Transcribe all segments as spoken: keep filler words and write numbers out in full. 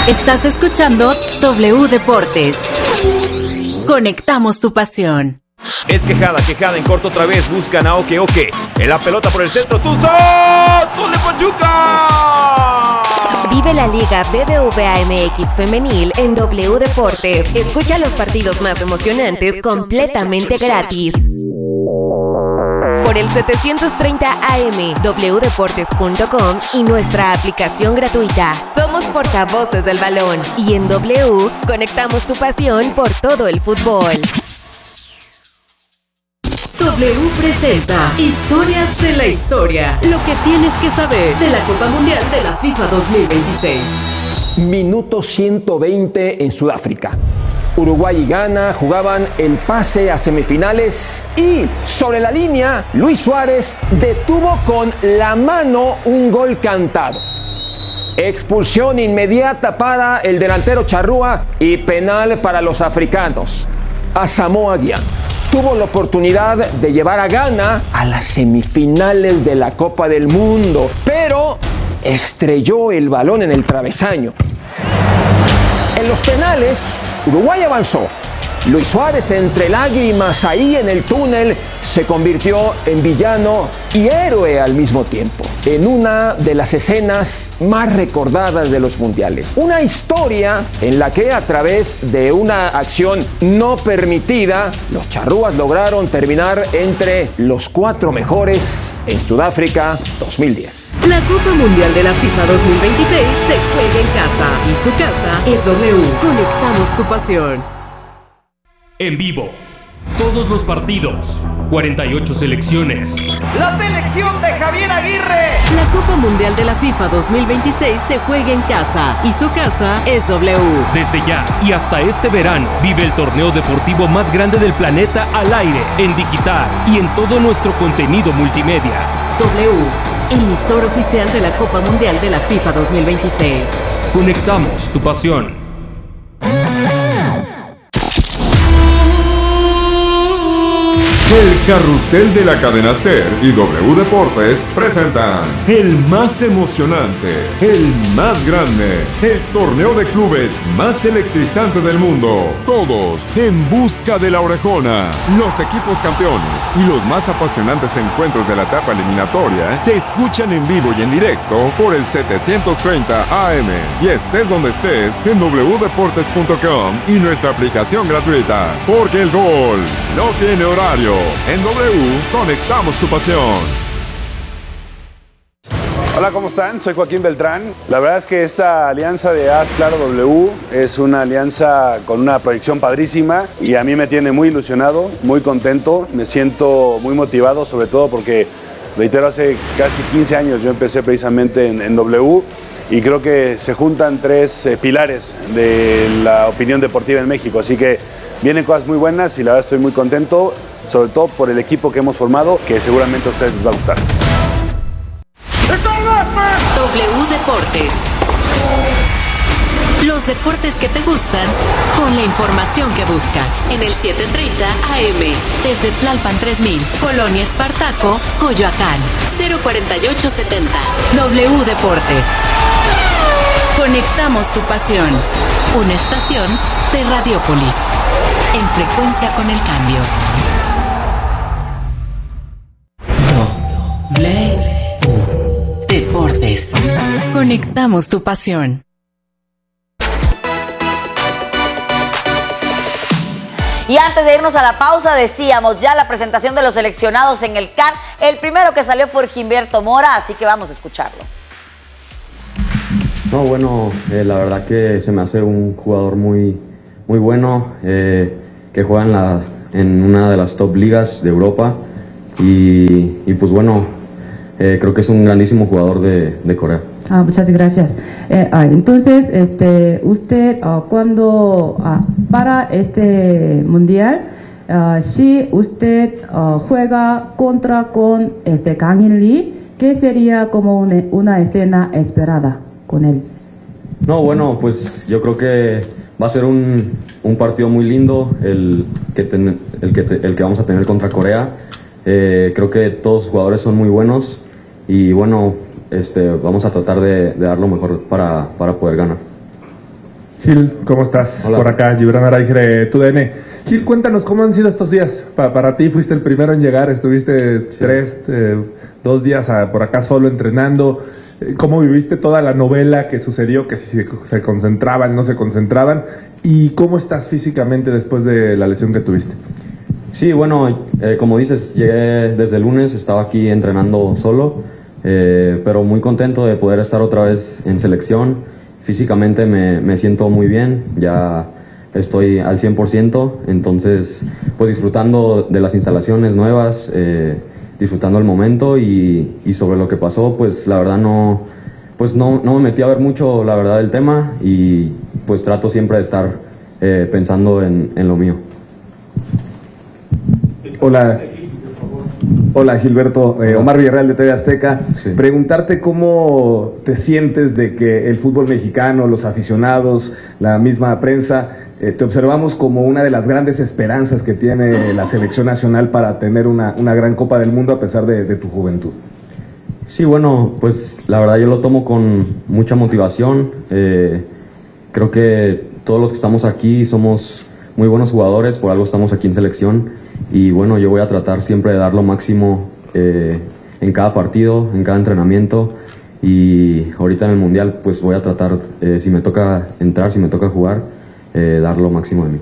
Estás escuchando W Deportes. Conectamos tu pasión. Es quejada, quejada en corto otra vez. Buscan a Oke Oke. En la pelota por el centro. ¡Tuzo! ¡Gol de Pachuca! Vive la Liga B B V A M X Femenil en W Deportes. Escucha los partidos más emocionantes completamente gratis. Por el setecientos treinta A M, w deportes punto com y nuestra aplicación gratuita. Somos portavoces del balón. Y en W, conectamos tu pasión por todo el fútbol. W presenta Historias de la Historia. Lo que tienes que saber de la Copa Mundial de la FIFA dos mil veintiséis. Minuto ciento veinte en Sudáfrica. Uruguay y Ghana jugaban el pase a semifinales y sobre la línea Luis Suárez detuvo con la mano un gol cantado. Expulsión inmediata para el delantero charrúa y penal para los africanos. Asamoah Gyan tuvo la oportunidad de llevar a Ghana a las semifinales de la Copa del Mundo, pero estrelló el balón en el travesaño. En los penales, Uruguay avanzó. Luis Suárez, entre lágrimas ahí en el túnel, se convirtió en villano y héroe al mismo tiempo, en una de las escenas más recordadas de los mundiales. Una historia en la que a través de una acción no permitida, los charrúas lograron terminar entre los cuatro mejores en Sudáfrica dos mil diez. La Copa Mundial de la FIFA dos mil veintiséis se juega en casa y su casa es W. Conectamos tu pasión. En vivo, todos los partidos, cuarenta y ocho selecciones. ¡La selección de Javier Aguirre! La Copa Mundial de la FIFA dos mil veintiséis se juega en casa y su casa es W. Desde ya y hasta este verano, vive el torneo deportivo más grande del planeta al aire, en digital y en todo nuestro contenido multimedia. W, emisor oficial de la Copa Mundial de la FIFA dos mil veintiséis. Conectamos tu pasión. El carrusel de la cadena SER y W Deportes presentan el más emocionante, el más grande, el torneo de clubes más electrizante del mundo. Todos en busca de la orejona. Los equipos campeones y los más apasionantes encuentros de la etapa eliminatoria se escuchan en vivo y en directo por el setecientos treinta A M. Y estés donde estés, en w deportes punto com y nuestra aplicación gratuita. Porque el gol no tiene horario. En W, conectamos tu pasión. Hola, ¿cómo están? Soy Joaquín Beltrán. La verdad es que esta alianza de Haz Claro W es una alianza con una proyección padrísima y a mí me tiene muy ilusionado, muy contento. Me siento muy motivado, sobre todo porque, reitero, hace casi quince años yo empecé precisamente en, en W y creo que se juntan tres eh, pilares de la opinión deportiva en México. Así que vienen cosas muy buenas y la verdad estoy muy contento, sobre todo por el equipo que hemos formado, que seguramente a ustedes les va a gustar. W Deportes. Los deportes que te gustan con la información que buscas. En el setecientos treinta A M. Desde Tlalpan tres mil, Colonia Espartaco, Coyoacán. cero cuarenta y ocho setenta. W Deportes. Conectamos tu pasión. Una estación de Radiopolis. En frecuencia con el cambio. W Deportes. Conectamos tu pasión. Y antes de irnos a la pausa decíamos ya la presentación de los seleccionados en el C A R. El primero que salió fue Gilberto Mora, así que vamos a escucharlo. No, bueno, eh, la verdad que se me hace un jugador muy, muy bueno, eh, que juega en, la, en una de las top ligas de Europa y, y pues bueno, eh, creo que es un grandísimo jugador de, de Corea. Ah, muchas gracias. Eh, ah, entonces, este, usted ah, cuando ah, para este mundial, ah, si usted ah, juega contra con este Kang In Lee, ¿qué sería como una, una escena esperada con él? No, bueno, pues yo creo que va a ser un, un partido muy lindo el que, ten, el, que te, el que vamos a tener contra Corea. Eh, creo que todos los jugadores son muy buenos y bueno, este, vamos a tratar de, de dar lo mejor para, para poder ganar. Gil, ¿cómo estás? Hola. Por acá, Gibran Araigre, T U D N. Gil, cuéntanos cómo han sido estos días. Pa para ti fuiste el primero en llegar, estuviste sí. tres, eh, dos días a, por acá solo entrenando. ¿Cómo viviste toda la novela que sucedió, que si se concentraban, no se concentraban? ¿Y cómo estás físicamente después de la lesión que tuviste? Sí, bueno, eh, como dices, llegué desde el lunes, estaba aquí entrenando solo, eh, pero muy contento de poder estar otra vez en selección. Físicamente me, me siento muy bien, ya estoy al cien por ciento, entonces pues disfrutando de las instalaciones nuevas, eh, disfrutando el momento y, y sobre lo que pasó, pues la verdad no, pues no, no me metí a ver mucho la verdad del tema y pues trato siempre de estar eh, pensando en, en lo mío. Hola, hola Gilberto, eh, Omar Villarreal de T V Azteca. Sí. Preguntarte cómo te sientes de que el fútbol mexicano, los aficionados, la misma prensa, eh, te observamos como una de las grandes esperanzas que tiene la selección nacional para tener una, una gran Copa del Mundo a pesar de, de tu juventud. Sí, bueno, pues la verdad yo lo tomo con mucha motivación. Eh, creo que todos los que estamos aquí somos muy buenos jugadores, por algo estamos aquí en selección. Y bueno, yo voy a tratar siempre de dar lo máximo eh, en cada partido, en cada entrenamiento. Y ahorita en el Mundial pues voy a tratar, eh, si me toca entrar, si me toca jugar, eh, dar lo máximo de mí.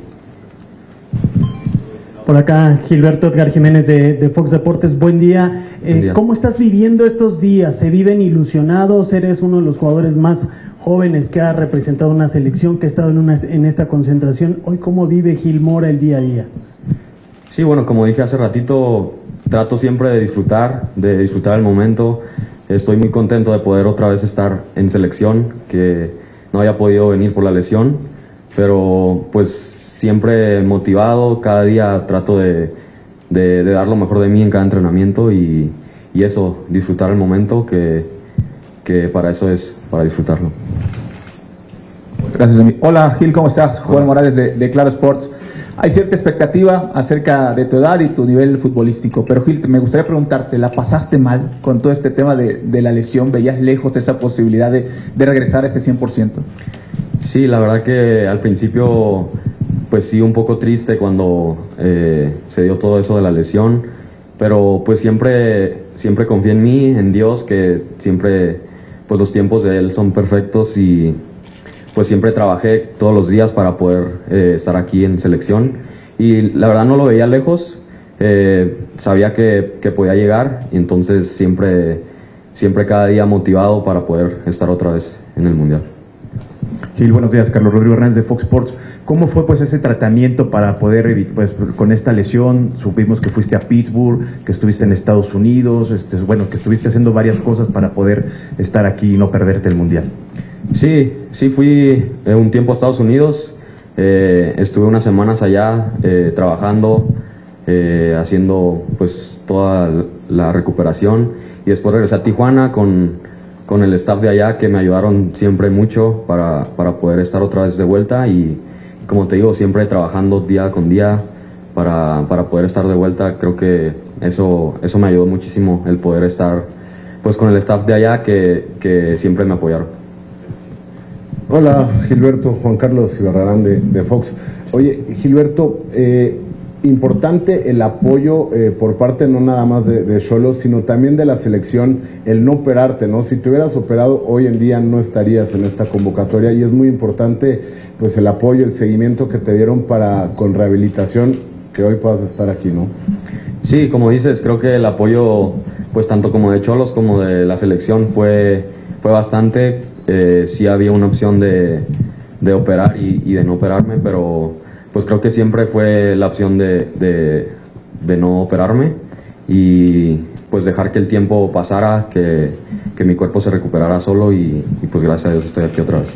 Por acá, Gilberto Edgar Jiménez de, de Fox Deportes, buen día. Eh, buen día. ¿Cómo estás viviendo estos días? ¿Se viven ilusionados? Eres uno de los jugadores más jóvenes que ha representado una selección, que ha estado en, una, en esta concentración. Hoy, ¿cómo vive Gil Mora el día a día? Sí, bueno, como dije hace ratito, trato siempre de disfrutar, de disfrutar el momento. Estoy muy contento de poder otra vez estar en selección, que no había podido venir por la lesión, pero pues siempre motivado, cada día trato de, de, de dar lo mejor de mí en cada entrenamiento y, y eso, disfrutar el momento, que, que para eso es, para disfrutarlo. Gracias a mí. Hola Gil, ¿cómo estás? Juan Morales de, de Claro Sports. Hay cierta expectativa acerca de tu edad y tu nivel futbolístico, pero Gil, me gustaría preguntarte, ¿la pasaste mal con todo este tema de, de la lesión? ¿Veías lejos esa posibilidad de, de regresar a ese cien por ciento? Sí, la verdad que al principio, pues sí, un poco triste cuando eh, se dio todo eso de la lesión, pero pues siempre, siempre confié en mí, en Dios, que siempre, pues los tiempos de Él son perfectos y pues siempre trabajé todos los días para poder eh, estar aquí en selección y la verdad no lo veía lejos, eh, sabía que, que podía llegar y entonces siempre, siempre cada día motivado para poder estar otra vez en el Mundial. Gil, buenos días, Carlos Rodrigo Hernández de Fox Sports. ¿Cómo fue pues ese tratamiento para poder, pues con esta lesión? Supimos que fuiste a Pittsburgh, que estuviste en Estados Unidos, este, bueno, que estuviste haciendo varias cosas para poder estar aquí y no perderte el Mundial. Sí, sí fui eh, un tiempo a Estados Unidos, eh, estuve unas semanas allá eh, trabajando, eh, haciendo pues toda la recuperación y después regresé a Tijuana con, con el staff de allá que me ayudaron siempre mucho para, para poder estar otra vez de vuelta y como te digo, siempre trabajando día con día para, para poder estar de vuelta. Creo que eso, eso me ayudó muchísimo, el poder estar pues con el staff de allá que, que siempre me apoyaron. Hola Gilberto, Juan Carlos Ibarrarán de, de Fox. Oye Gilberto, eh, importante el apoyo eh, por parte no nada más de Xolos, sino también de la selección, el no operarte, ¿no? Si te hubieras operado hoy en día no estarías en esta convocatoria y es muy importante pues el apoyo, el seguimiento que te dieron para con rehabilitación que hoy puedas estar aquí, ¿no? Sí, como dices, creo que el apoyo pues tanto como de Xolos como de la selección fue, fue bastante. Eh, sí había una opción de, de operar y, y de no operarme, pero pues creo que siempre fue la opción de, de, de no operarme y pues dejar que el tiempo pasara, que, que mi cuerpo se recuperara solo y, y pues gracias a Dios estoy aquí otra vez.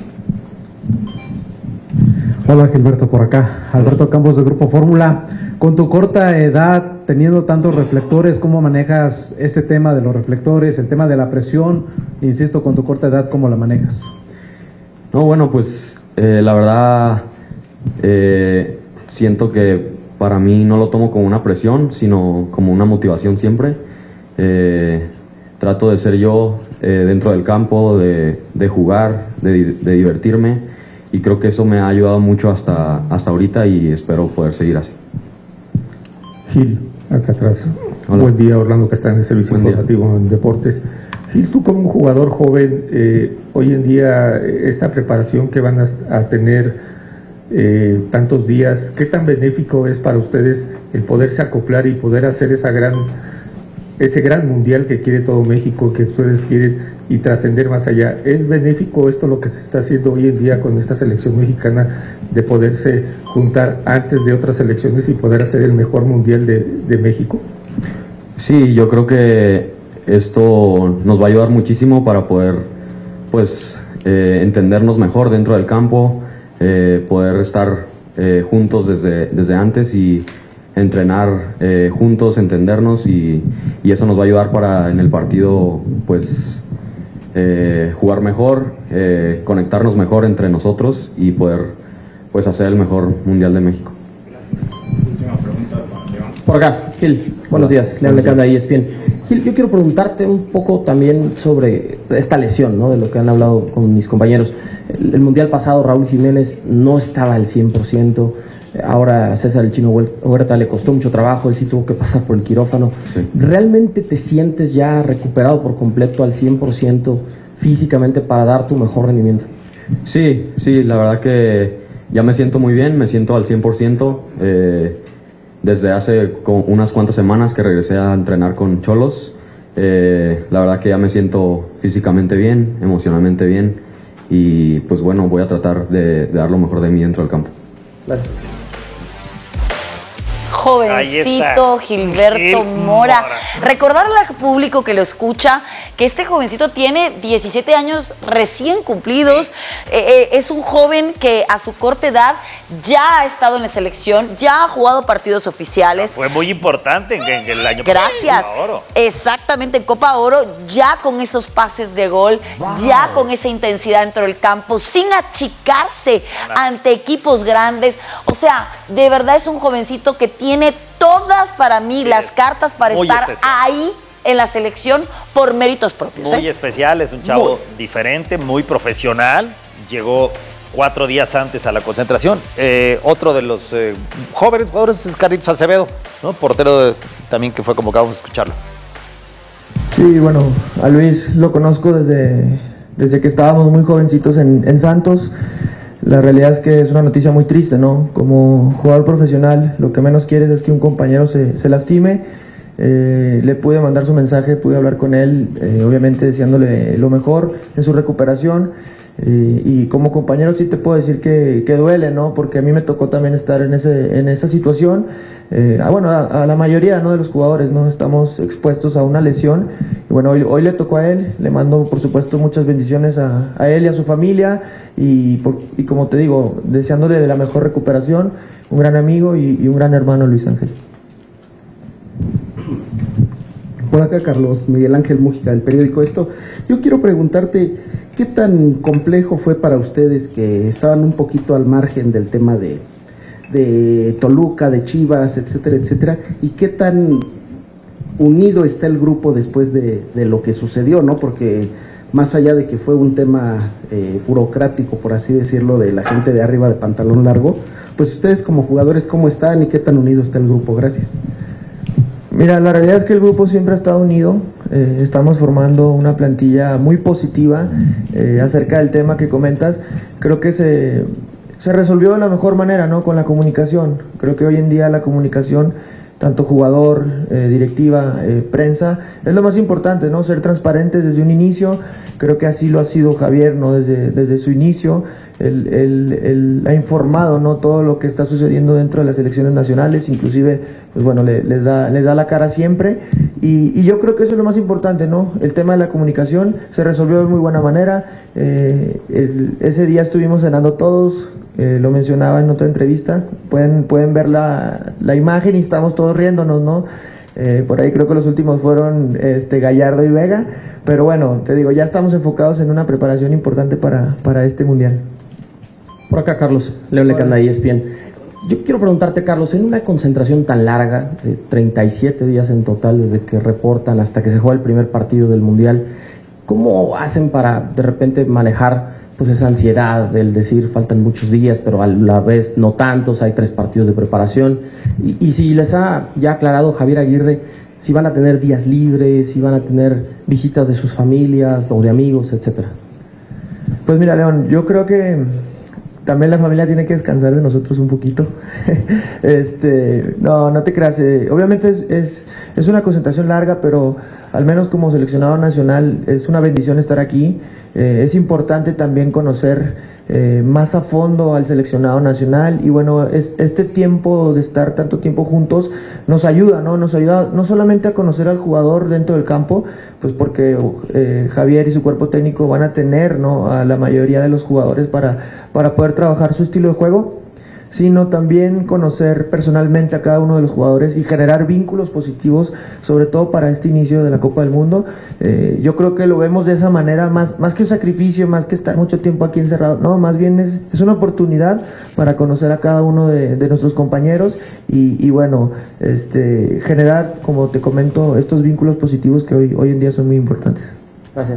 Hola Gilberto, por acá, Alberto Campos de Grupo Fórmula. Con tu corta edad, teniendo tantos reflectores, ¿cómo manejas este tema de los reflectores, el tema de la presión? Insisto, con tu corta edad, ¿cómo la manejas? No, bueno, pues eh, la verdad eh, siento que para mí no lo tomo como una presión, sino como una motivación siempre. Eh, trato de ser yo eh, dentro del campo, de, de jugar, de, de divertirme y creo que eso me ha ayudado mucho hasta, hasta ahorita y espero poder seguir así. Gil, acá atrás. Hola. Buen día, Orlando, que está en el servicio Buen día. informativo en Deportes. Gil, tú como un jugador joven, eh, hoy en día esta preparación que van a, a tener eh, tantos días, ¿qué tan benéfico es para ustedes el poderse acoplar y poder hacer esa gran, ese gran mundial que quiere todo México, que ustedes quieren, y trascender más allá? ¿Es benéfico esto lo que se está haciendo hoy en día con esta selección mexicana de poderse juntar antes de otras selecciones y poder hacer el mejor mundial de, de México? Sí, yo creo que esto nos va a ayudar muchísimo para poder pues eh, entendernos mejor dentro del campo, eh, poder estar eh, juntos desde, desde antes y entrenar eh, juntos, entendernos y, y eso nos va a ayudar para en el partido pues eh, jugar mejor, eh, conectarnos mejor entre nosotros y poder pues hacer el mejor mundial de México. Por acá, Gil, buenos días, le habla Canda y E S P N. Gil, yo quiero preguntarte un poco también sobre esta lesión, ¿no? De lo que han hablado con mis compañeros. El, el mundial pasado Raúl Jiménez no estaba al cien por ciento, ahora César el Chino Huerta le costó mucho trabajo, él sí tuvo que pasar por el quirófano. Sí. ¿Realmente te sientes ya recuperado por completo al cien por ciento físicamente para dar tu mejor rendimiento? Sí, sí, la verdad que ya me siento muy bien, me siento al cien por ciento. Eh, desde hace como unas cuantas semanas que regresé a entrenar con Cholos, eh, la verdad que ya me siento físicamente bien, emocionalmente bien y pues bueno, voy a tratar de, de dar lo mejor de mí dentro del campo. Gracias. Jovencito Gilberto Gil Mora. Mora. Recordarle al público que lo escucha que este jovencito tiene diecisiete años recién cumplidos. Sí. Eh, es un joven que a su corta edad ya ha estado en la selección, ya ha jugado partidos oficiales. Fue muy importante en, en el año pasado. Gracias. Oro. Exactamente, en Copa Oro, ya con esos pases de gol, wow. ya con esa intensidad dentro del campo, sin achicarse no. ante equipos grandes. O sea, de verdad es un jovencito que tiene Tiene todas para mí las cartas para Muy estar especial. ahí en la selección por méritos propios. Muy ¿eh? especial, es un chavo muy. diferente, muy profesional. Llegó cuatro días antes a la concentración. Eh, otro de los eh, jóvenes jugadores es Carlitos Acevedo, ¿no? Portero de, también que fue convocado, vamos a escucharlo. Sí, bueno, a Luis lo conozco desde, desde que estábamos muy jovencitos en, en Santos. La realidad es que es una noticia muy triste, ¿no? Como jugador profesional, lo que menos quieres es que un compañero se, se lastime. Eh, le pude mandar su mensaje, pude hablar con él, eh, obviamente deseándole lo mejor en su recuperación. Eh, y como compañero sí te puedo decir que, que duele, ¿no? Porque a mí me tocó también estar en, ese, en esa situación. Eh, ah, bueno, a, a la mayoría, ¿no?, de los jugadores, ¿no? Estamos expuestos a una lesión. Y bueno, hoy, hoy le tocó a él. Le mando, por supuesto, muchas bendiciones a, a él y a su familia. Y, por, y como te digo, deseándole la mejor recuperación. Un gran amigo y, y un gran hermano, Luis Ángel. Por acá, Carlos, Miguel Ángel Mújica, del periódico Esto. Yo quiero preguntarte, ¿qué tan complejo fue para ustedes que estaban un poquito al margen del tema de, de Toluca, de Chivas, etcétera, etcétera? ¿Y qué tan unido está el grupo después de, de lo que sucedió, ¿no? Porque más allá de que fue un tema eh, burocrático, por así decirlo, de la gente de arriba de pantalón largo, pues ustedes como jugadores, ¿cómo están y qué tan unido está el grupo? Gracias. Mira, la realidad es que el grupo siempre ha estado unido. Eh, estamos formando una plantilla muy positiva eh, acerca del tema que comentas. Creo que se, se resolvió de la mejor manera, ¿no?, con la comunicación. Creo que hoy en día la comunicación, tanto jugador, eh, directiva, eh, prensa, es lo más importante, ¿no? Ser transparentes desde un inicio. Creo que así lo ha sido Javier, ¿no?, desde, desde su inicio. Él, él, él ha informado, ¿no?, todo lo que está sucediendo dentro de las selecciones nacionales, inclusive, pues bueno, le, les, da, les da la cara siempre, y, y yo creo que eso es lo más importante, ¿no? El tema de la comunicación se resolvió de muy buena manera. Eh, el, ese día estuvimos cenando todos, eh, lo mencionaba en otra entrevista, pueden, pueden ver la, la imagen y estamos todos riéndonos, ¿no? Eh, por ahí creo que los últimos fueron este, Gallardo y Vega, pero bueno, te digo, ya estamos enfocados en una preparación importante para, para este mundial. Por acá, Carlos, Leo Lecanda, E S P N. Yo quiero preguntarte, Carlos, en una concentración tan larga, de treinta y siete días en total, desde que reportan hasta que se juega el primer partido del Mundial, ¿cómo hacen para de repente manejar pues esa ansiedad del decir faltan muchos días, pero a la vez no tantos, hay tres partidos de preparación, y, y si les ha ya aclarado Javier Aguirre si van a tener días libres, si van a tener visitas de sus familias o de amigos, etcétera. Pues mira, León, yo creo que también la familia tiene que descansar de nosotros un poquito. este, no, no te creas, eh, obviamente es, es, es una concentración larga, pero al menos como seleccionado nacional es una bendición estar aquí. Eh, es importante también conocer eh, más a fondo al seleccionado nacional y bueno, es, este tiempo de estar tanto tiempo juntos nos ayuda, ¿no? Nos ayuda no solamente a conocer al jugador dentro del campo, pues porque eh, Javier y su cuerpo técnico van a tener, ¿no?, a la mayoría de los jugadores para, para poder trabajar su estilo de juego, sino también conocer personalmente a cada uno de los jugadores y generar vínculos positivos, sobre todo para este inicio de la Copa del Mundo. Eh, yo creo que lo vemos de esa manera, más, más que un sacrificio, más que estar mucho tiempo aquí encerrado, no, más bien es, es una oportunidad para conocer a cada uno de, de nuestros compañeros y, y bueno, este, generar, como te comento, estos vínculos positivos que hoy, hoy en día son muy importantes. Gracias.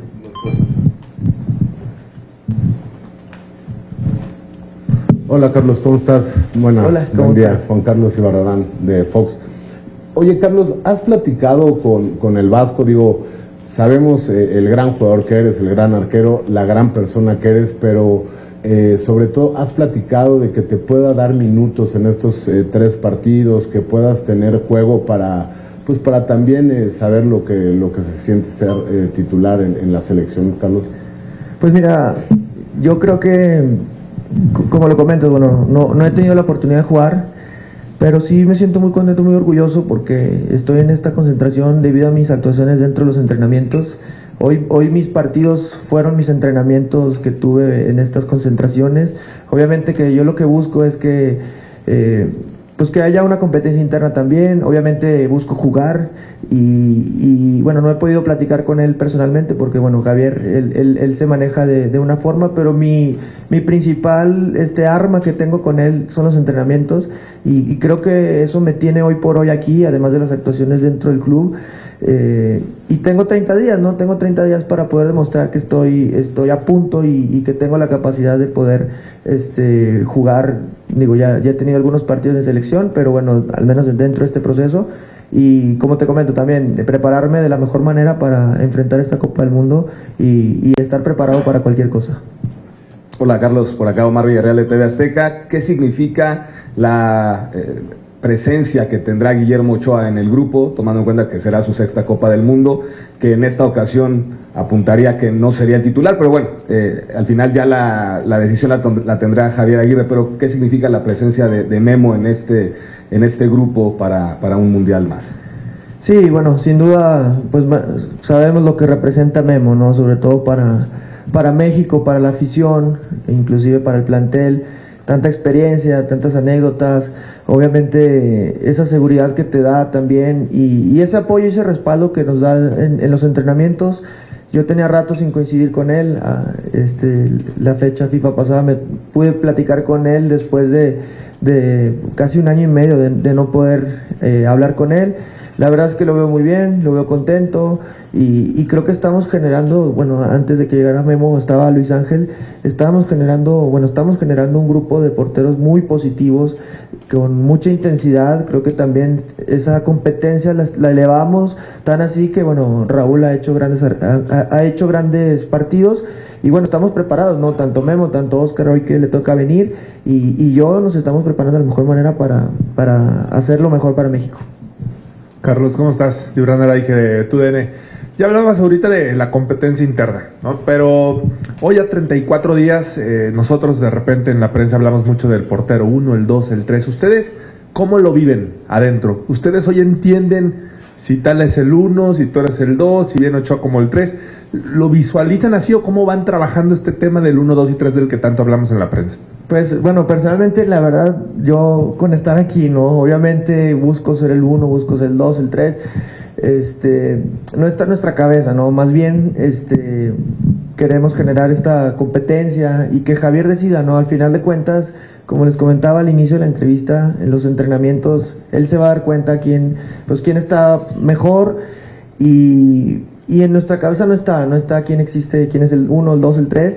Hola Carlos, ¿cómo estás? Buena, Hola, ¿cómo buen día, estás? Juan Carlos Ibarrarán de Fox. Oye Carlos, ¿has platicado con, con el Vasco? Digo, sabemos eh, el gran jugador que eres, el gran arquero, la gran persona que eres, pero eh, sobre todo, ¿has platicado de que te pueda dar minutos en estos eh, tres partidos, que puedas tener juego para, pues para también eh, saber lo que, lo que se siente ser eh, titular en, en la selección, Carlos? Pues mira, yo creo que, como lo comentas, bueno, no, no he tenido la oportunidad de jugar, pero sí me siento muy contento, muy orgulloso porque estoy en esta concentración debido a mis actuaciones dentro de los entrenamientos. Hoy, hoy mis partidos fueron mis entrenamientos que tuve en estas concentraciones. Obviamente que yo lo que busco es que, eh, pues que haya una competencia interna también. Obviamente busco jugar y, y bueno, no he podido platicar con él personalmente porque bueno, Javier, él, él, él se maneja de, de una forma, pero mi, mi principal este, arma que tengo con él son los entrenamientos y, y creo que eso me tiene hoy por hoy aquí, además de las actuaciones dentro del club. Eh, y tengo treinta días, ¿no? Tengo treinta días para poder demostrar que estoy, estoy a punto y, y que tengo la capacidad de poder este, jugar. Digo, ya, ya he tenido algunos partidos de selección, pero bueno, al menos dentro de este proceso. Y como te comento también, prepararme de la mejor manera para enfrentar esta Copa del Mundo y, y estar preparado para cualquier cosa. Hola Carlos, por acá Omar Villarreal de T V Azteca. ¿Qué significa la eh, presencia que tendrá Guillermo Ochoa en el grupo, tomando en cuenta que será su sexta Copa del Mundo, que en esta ocasión apuntaría que no sería el titular, pero bueno, eh, al final ya la, la decisión la, la tendrá Javier Aguirre, pero ¿qué significa la presencia de, de Memo en este, en este grupo para, para un mundial más? Sí, bueno, sin duda, pues sabemos lo que representa Memo, ¿no? Sobre todo para, para México, para la afición, e inclusive para el plantel, tanta experiencia, tantas anécdotas, obviamente esa seguridad que te da también y, y ese apoyo y ese respaldo que nos da en, en los entrenamientos. Yo tenía rato sin coincidir con él, a, este, la fecha FIFA pasada me pude platicar con él después de, de casi un año y medio de, de no poder eh, hablar con él. La verdad es que lo veo muy bien, lo veo contento y, y creo que estamos generando, bueno, antes de que llegara Memo estaba Luis Ángel, estábamos generando, bueno, estamos generando un grupo de porteros muy positivos, con mucha intensidad. Creo que también esa competencia la, la elevamos, tan así que, bueno, Raúl ha hecho grandes, ha, ha hecho grandes partidos y bueno, estamos preparados, ¿no? Tanto Memo, tanto Oscar hoy que le toca venir y, y yo nos estamos preparando de la mejor manera para, para hacer lo mejor para México. Carlos, ¿cómo estás? Gibran Araige de T U D N. Ya hablabas ahorita de la competencia interna, ¿no? Pero hoy a treinta y cuatro días, eh, nosotros de repente en la prensa hablamos mucho del portero uno, el dos, el tres. ¿Ustedes cómo lo viven adentro? ¿Ustedes hoy entienden si tal es el uno, si tú eres el dos, si viene Ochoa como el tres? ¿Lo visualizan así o cómo van trabajando este tema del uno, dos y tres del que tanto hablamos en la prensa? Pues bueno, personalmente la verdad yo con estar aquí, ¿no? Obviamente busco ser el uno, busco ser el dos, el tres. Este, no está en nuestra cabeza, ¿no? Más bien este, queremos generar esta competencia y que Javier decida, ¿no? Al final de cuentas, como les comentaba al inicio de la entrevista, en los entrenamientos, él se va a dar cuenta quién, pues quién está mejor y, y en nuestra cabeza no está, no está quién existe, quién es el uno, el dos, el tres.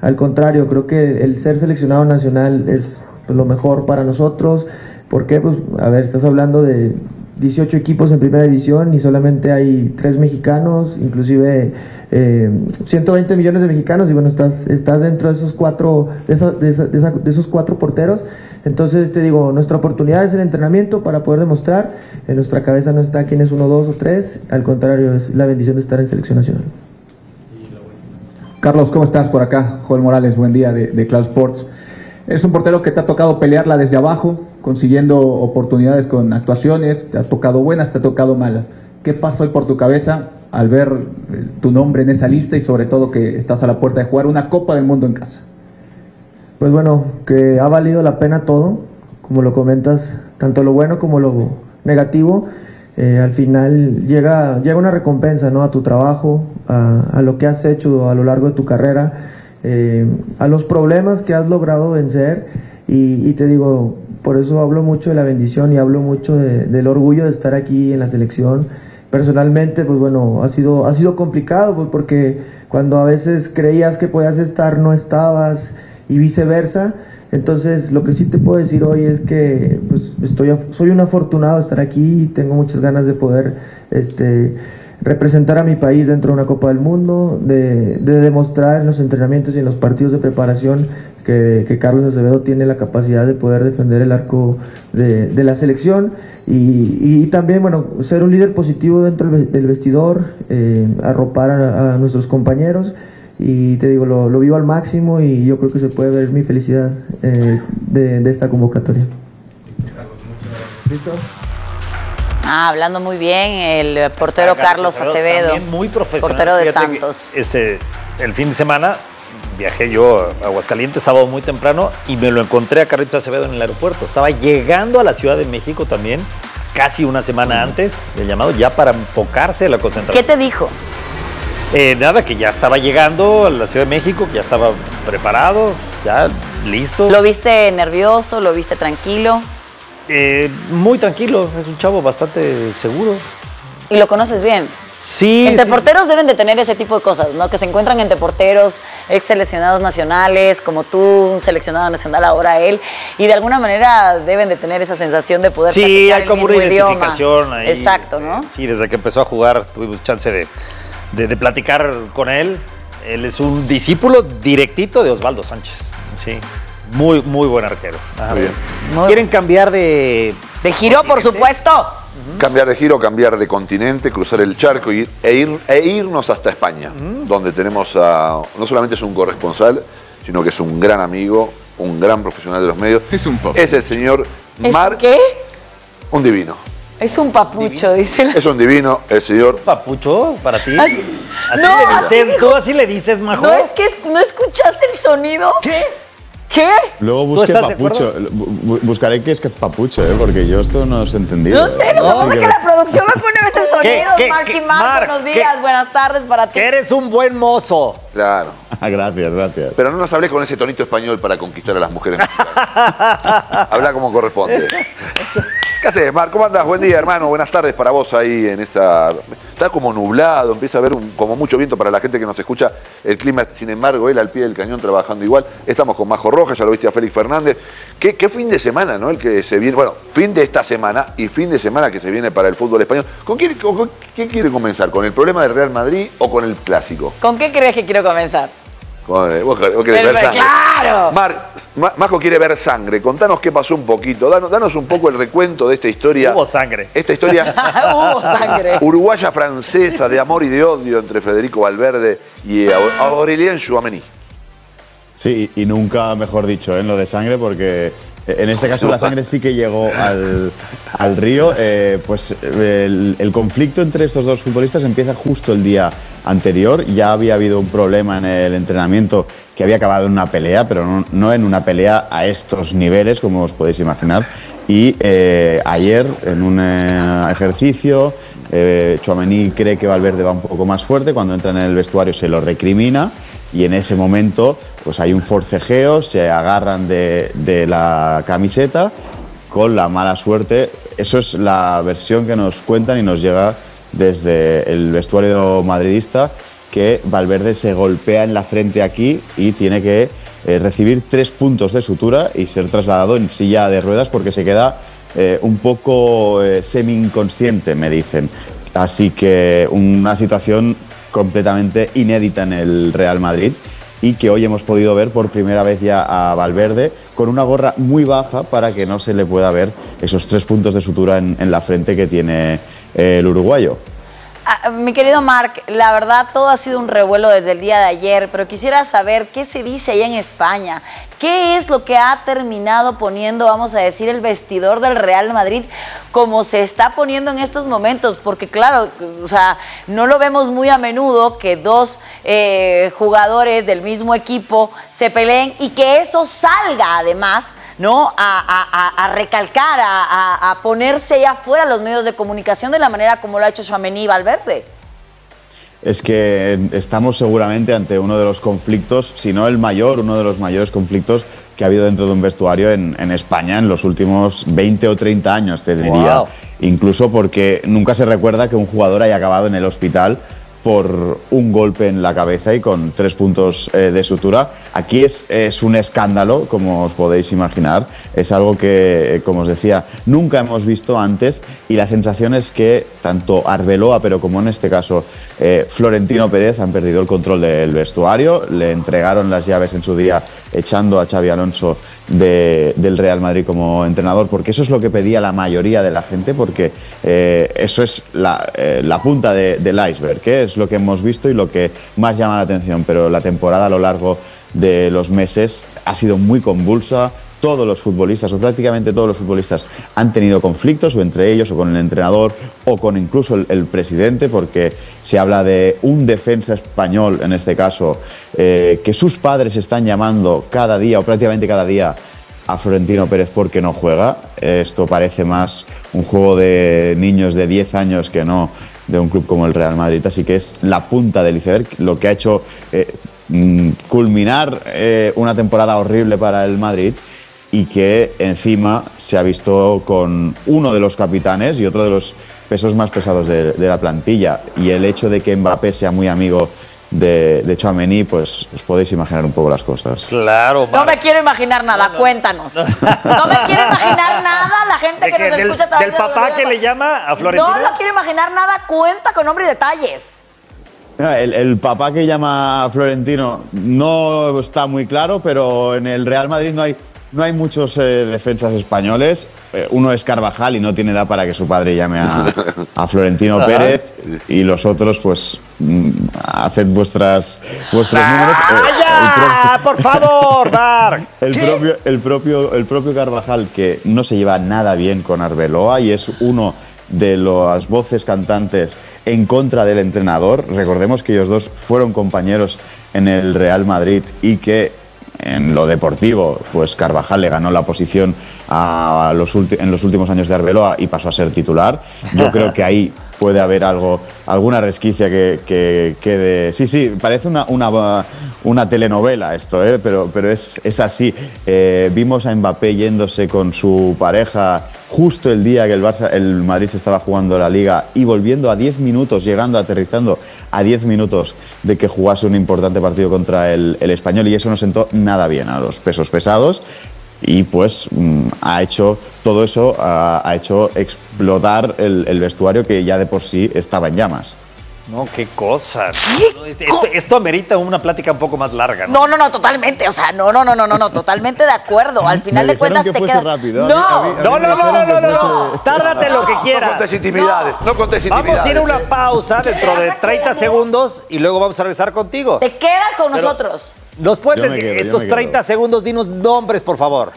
al contrario, creo que el ser seleccionado nacional es pues, lo mejor para nosotros. ¿Por qué? Pues, a ver, estás hablando de dieciocho equipos en primera división y solamente hay tres mexicanos, inclusive eh, ciento veinte millones de mexicanos, y bueno, estás, estás dentro de esos cuatro, de, esa, de, esa, de, esa, de esos cuatro porteros. Entonces te digo, nuestra oportunidad es el entrenamiento para poder demostrar. En nuestra cabeza no está quién es uno, dos o tres, al contrario, es la bendición de estar en selección nacional. Carlos, ¿cómo estás por acá? Joel Morales, buen día de, de Claro Sports. Es un portero que te ha tocado pelearla desde abajo, consiguiendo oportunidades con actuaciones, te ha tocado buenas, te ha tocado malas. ¿Qué pasa hoy por tu cabeza al ver tu nombre en esa lista y sobre todo que estás a la puerta de jugar una Copa del Mundo en casa? Pues bueno, que ha valido la pena todo, como lo comentas, tanto lo bueno como lo negativo. Eh, al final llega, llega una recompensa, ¿no? A tu trabajo, a, a lo que has hecho a lo largo de tu carrera, eh, a los problemas que has logrado vencer. Y, y te digo, por eso hablo mucho de la bendición y hablo mucho de, del orgullo de estar aquí en la selección. Personalmente, pues bueno, ha sido, ha sido complicado, pues porque cuando a veces creías que podías estar, no estabas, y viceversa. Entonces, lo que sí te puedo decir hoy es que pues, estoy, soy un afortunado de estar aquí y tengo muchas ganas de poder este, representar a mi país dentro de una Copa del Mundo, de, de demostrar en los entrenamientos y en los partidos de preparación que, que Carlos Acevedo tiene la capacidad de poder defender el arco de, de la selección y, y también, bueno, ser un líder positivo dentro del vestidor, eh, arropar a, a nuestros compañeros. Y te digo, lo, lo vivo al máximo y yo creo que se puede ver mi felicidad eh, de, de esta convocatoria. Ah, hablando muy bien, el portero Acá, Carlos Acevedo, también muy profesional. portero de Fíjate Santos. que, este, el fin de semana viajé yo a Aguascalientes, sábado muy temprano, y me lo encontré a Carlitos Acevedo en el aeropuerto. Estaba llegando a la Ciudad de México también, casi una semana antes del llamado, ya para enfocarse en la concentración. ¿Qué te dijo? Eh, nada, que ya estaba llegando a la Ciudad de México, que ya estaba preparado, ya listo. ¿Lo viste nervioso? ¿Lo viste tranquilo? Eh, muy tranquilo, es un chavo bastante seguro. ¿Y lo conoces bien? Sí. Entre sí, porteros sí. deben de tener ese tipo de cosas, ¿no? Que se encuentran entre porteros, ex seleccionados nacionales, como tú, un seleccionado nacional, ahora él, y de alguna manera deben de tener esa sensación de poder sí, practicar hay el como mismo una identificación idioma. ahí. Exacto, ¿no? Sí, desde que empezó a jugar tuvimos chance de, de, de platicar con él. Él es un discípulo directito de Osvaldo Sánchez. Sí, muy, muy buen arquero. Ajá. Muy bien. ¿Quieren cambiar de... De giro, por supuesto. Cambiar de giro, cambiar de continente, cruzar el charco y, e, ir, e irnos hasta España, uh-huh. donde tenemos a, no solamente es un corresponsal, sino que es un gran amigo, un gran profesional de los medios. Es un pop. Es el señor ¿Es Marc. qué? Un divino. Es un papucho, dice. Es un divino, el señor. ¿Papucho para ti? Así, así no, le así dices, dijo. ¿tú así le dices, Majo? No, es que es- no escuchaste el sonido. ¿Qué? ¿Qué? Luego ¿Tú busqué estás de papucho. Bu- Buscaré qué es que es papucho, ¿eh? Porque yo esto no os he entendido. No sé, lo que Así pasa es que la producción me pone a veces sonidos. ¿Qué? Marc y ¿Qué? Marc, Marc, buenos ¿qué? días, buenas tardes para ti. Eres un buen mozo. Claro. Gracias, gracias. Pero no nos hables con ese tonito español para conquistar a las mujeres. Habla como corresponde. ¿Qué haces, Marc? ¿Cómo andás? Buen día, hermano. Buenas tardes para vos ahí en esa... Está como nublado, empieza a haber un- como mucho viento para la gente que nos escucha. El clima, sin embargo, él al pie del cañón trabajando igual. Estamos con Majo Rojas, ya lo viste a Félix Fernández. ¿Qué, qué fin de semana, ¿no? El que se viene... Bueno, fin de esta semana y fin de semana que se viene para el fútbol español. ¿Con quién, con- con- ¿qué quiere comenzar? ¿Con el problema del Real Madrid o con el clásico? ¿Con qué crees que quiero comenzar? Con el- vos, vos querés El- ver sangre. ¡Claro! Mar, Ma- Majo quiere ver sangre. Contanos qué pasó un poquito. Danos, danos un poco el recuento de esta historia. Hubo sangre. Esta historia Hubo sangre. uruguaya-francesa de amor y de odio entre Federico Valverde y Au- Aurélien Tchouameni. Sí, y nunca mejor dicho, ¿eh? En lo de sangre, porque en este caso la sangre sí que llegó al, al río. Eh, pues el, el conflicto entre estos dos futbolistas empieza justo el día anterior. Ya había habido un problema en el entrenamiento que había acabado en una pelea, pero no, no en una pelea a estos niveles, como os podéis imaginar. Y eh, ayer, en un eh, ejercicio, eh, Tchouameni cree que Valverde va un poco más fuerte. Cuando entra en el vestuario se lo recrimina y en ese momento pues hay un forcejeo, se agarran de, de la camiseta con la mala suerte. Eso es la versión que nos cuentan y nos llega desde el vestuario madridista, que Valverde se golpea en la frente aquí y tiene que eh, recibir tres puntos de sutura y ser trasladado en silla de ruedas porque se queda eh, un poco eh, semi-inconsciente, me dicen. Así que una situación completamente inédita en el Real Madrid y que hoy hemos podido ver por primera vez ya a Valverde con una gorra muy baja para que no se le pueda ver esos tres puntos de sutura en, en la frente que tiene eh, el uruguayo. Ah, mi querido Marc, la verdad todo ha sido un revuelo desde el día de ayer, pero quisiera saber qué se dice allá en España. ¿Qué es lo que ha terminado poniendo, vamos a decir, el vestidor del Real Madrid como se está poniendo en estos momentos? Porque claro, o sea, no lo vemos muy a menudo que dos eh, jugadores del mismo equipo se peleen y que eso salga además, ¿no? A, a, a recalcar, a, a, a ponerse allá afuera los medios de comunicación de la manera como lo ha hecho Tchouaméni y Valverde. Es que estamos seguramente ante uno de los conflictos, si no el mayor, uno de los mayores conflictos que ha habido dentro de un vestuario en, en España en los últimos veinte o treinta años, te diría. Wow. Incluso porque nunca se recuerda que un jugador haya acabado en el hospital por un golpe en la cabeza y con tres puntos eh, de sutura. Aquí es, es un escándalo, como os podéis imaginar. Es algo que, como os decía, nunca hemos visto antes y la sensación es que tanto Arbeloa, pero como en este caso eh, Florentino Pérez, han perdido el control del vestuario. Le entregaron las llaves en su día echando a Xabi Alonso de, del Real Madrid como entrenador, porque eso es lo que pedía la mayoría de la gente, porque eh, eso es la, eh, la punta de, del iceberg, que es lo que hemos visto y lo que más llama la atención, pero la temporada a lo largo de los meses ha sido muy convulsa. Todos los futbolistas, o prácticamente todos los futbolistas, han tenido conflictos, o entre ellos, o con el entrenador, o con incluso el, el presidente, porque se habla de un defensa español, en este caso, eh, que sus padres están llamando cada día, o prácticamente cada día, a Florentino Pérez porque no juega. Esto parece más un juego de niños de diez años que no de un club como el Real Madrid, así que es la punta del iceberg, lo que ha hecho eh, culminar eh, una temporada horrible para el Madrid, y que encima se ha visto con uno de los capitanes y otro de los pesos más pesados de, de la plantilla. Y el hecho de que Mbappé sea muy amigo de, de Tchouaméni, pues os podéis imaginar un poco las cosas. Claro, no me quiero imaginar nada, no, no. Cuéntanos. No me quiero imaginar nada, la gente que, que nos del, escucha a través del papá que le llama a Florentino. No lo quiero imaginar nada, cuenta con nombre y detalles. El, el papá que llama a Florentino no está muy claro, pero en el Real Madrid no hay No hay muchos eh, defensas españoles. Eh, uno es Carvajal y no tiene edad para que su padre llame a, a Florentino Pérez. Y los otros, pues, mm, haced vuestras, vuestros ¡Ah, números. Eh, ya! ¡Por favor, Marc! El propio, el, propio, el propio Carvajal, que no se lleva nada bien con Arbeloa y es uno de las voces cantantes en contra del entrenador. Recordemos que ellos dos fueron compañeros en el Real Madrid y que en lo deportivo, pues Carvajal le ganó la posición a los en los últimos años de Arbeloa y pasó a ser titular. Yo creo que ahí puede haber algo, alguna resquicia que, que quede. Sí, sí, parece una, una, una telenovela esto, ¿eh? pero, pero es, es así. Eh, vimos a Mbappé yéndose con su pareja justo el día que el, Barça, el Madrid se estaba jugando la Liga y volviendo a diez minutos, llegando, aterrizando a diez minutos de que jugase un importante partido contra el, el Español, y eso no sentó nada bien a los pesos pesados. Y pues mmm, ha hecho todo eso, ha, ha hecho explotar el, el vestuario que ya de por sí estaba en llamas. No, qué cosa. ¿Qué esto, esto amerita una plática un poco más larga, ¿no? No, no, no, totalmente. O sea, no, no, no, no, no, no, totalmente de acuerdo. Al final Me de cuentas que te fuese queda. rápido. No, a mí, a mí, a no, mí no, no, no, no, no, fuese... no. Tárdate lo que quieras. No contes intimidades, no, no contes intimidades. Vamos a ir a una eh. pausa dentro de treinta segundos y luego vamos a regresar contigo. Te quedas con Pero nosotros. ¿Nos puedes Yo me decir, quedo, estos yo me treinta quedo. segundos, dinos nombres, por favor?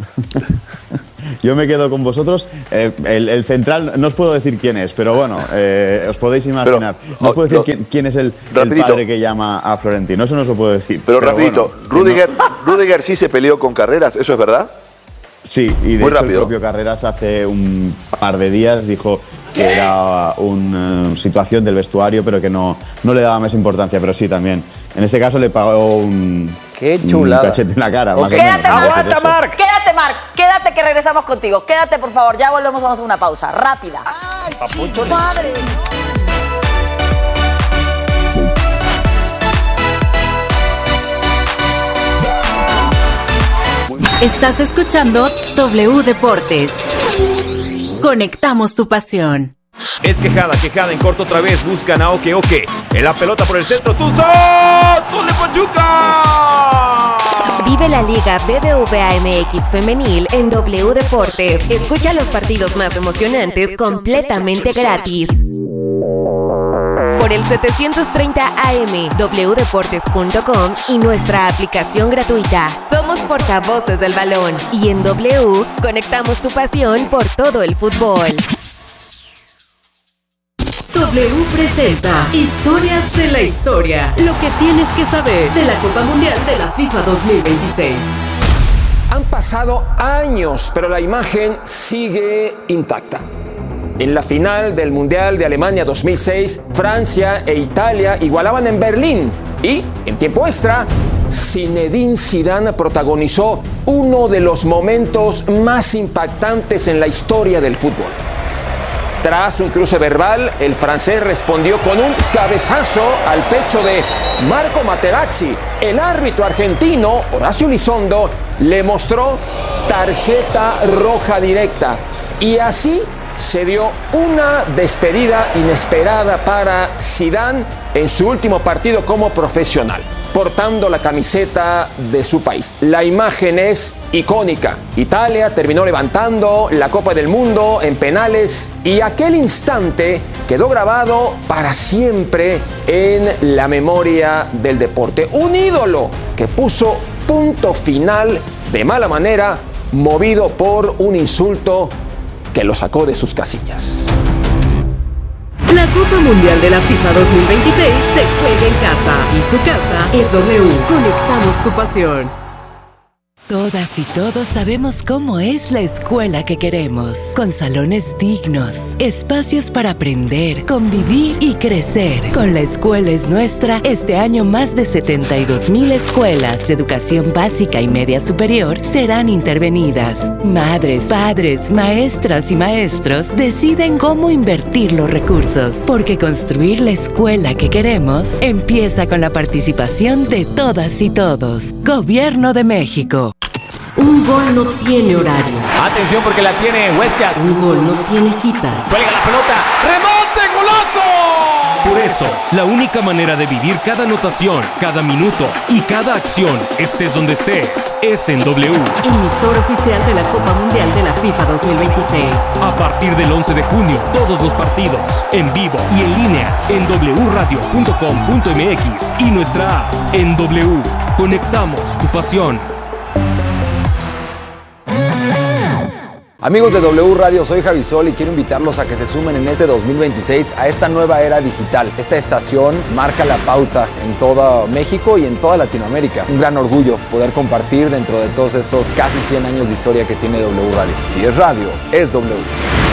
Yo me quedo con vosotros. Eh, el, el central, no os puedo decir quién es, pero bueno, eh, os podéis imaginar. Pero, no os puedo decir no, quién, quién es el, el padre que llama a Florentino, eso no os lo puedo decir. Pero, pero rapidito, bueno, Rudiger, no. Rudiger sí se peleó con Carreras, ¿eso es verdad? Sí, y de Muy hecho rápido. el propio Carreras hace un par de días dijo que era una uh, situación del vestuario, pero que no, no le daba más importancia, pero sí también. En este caso le pagó un, Qué chulada. un cachete en la cara. Okay. Más Quédate, o menos, aguanta, Marc. Quédate, Marc. Quédate que regresamos contigo. Quédate, por favor. Ya volvemos, vamos a una pausa. Rápida. Ay, papucho. Padre. Estás escuchando W Deportes. Conectamos tu pasión. Es quejada, quejada en corto otra vez. Buscan a Oke Oke. En la pelota por el centro. ¡Tuzo! ¡Gol de Pachuca! Vive la Liga B B V A M X Femenil en W Deportes. Escucha los partidos más emocionantes completamente gratis. Por el setecientos treinta A M, w deportes punto com y nuestra aplicación gratuita. Somos portavoces del balón y en W conectamos tu pasión por todo el fútbol. W presenta Historias de la Historia. Lo que tienes que saber de la Copa Mundial de la FIFA dos mil veintiséis. Han pasado años, pero la imagen sigue intacta. En la final del Mundial de Alemania dos mil seis, Francia e Italia igualaban en Berlín y, en tiempo extra, Zinedine Zidane protagonizó uno de los momentos más impactantes en la historia del fútbol. Tras un cruce verbal, el francés respondió con un cabezazo al pecho de Marco Materazzi. El árbitro argentino, Horacio Elizondo, le mostró tarjeta roja directa y así se dio una despedida inesperada para Zidane en su último partido como profesional, portando la camiseta de su país. La imagen es icónica. Italia terminó levantando la Copa del Mundo en penales y aquel instante quedó grabado para siempre en la memoria del deporte. Un ídolo que puso punto final de mala manera, movido por un insulto que lo sacó de sus casillas. La Copa Mundial de la FIFA dos mil veintiséis se juega en casa y su casa es W. Conectamos tu pasión. Todas y todos sabemos cómo es la escuela que queremos, con salones dignos, espacios para aprender, convivir y crecer. Con La Escuela es Nuestra, este año más de setenta y dos mil escuelas de educación básica y media superior serán intervenidas. Madres, padres, maestras y maestros deciden cómo invertir los recursos, porque construir la escuela que queremos empieza con la participación de todas y todos. Gobierno de México. Un gol no tiene horario. Atención porque la tiene Huescas. Un gol no tiene cita. Cuelga la pelota. ¡Remonte, golazo! Por eso, la única manera de vivir cada anotación, cada minuto y cada acción, estés donde estés, es en W. Emisor oficial de la Copa Mundial de la FIFA dos mil veintiséis. A partir del once de junio, todos los partidos, en vivo y en línea, en w radio punto com punto m x y nuestra app. En W, conectamos tu pasión. Amigos de W Radio, soy Javi Sol y quiero invitarlos a que se sumen en este dos mil veintiséis a esta nueva era digital. Esta estación marca la pauta en todo México y en toda Latinoamérica. Un gran orgullo poder compartir dentro de todos estos casi cien años de historia que tiene W Radio. Si es radio, es W.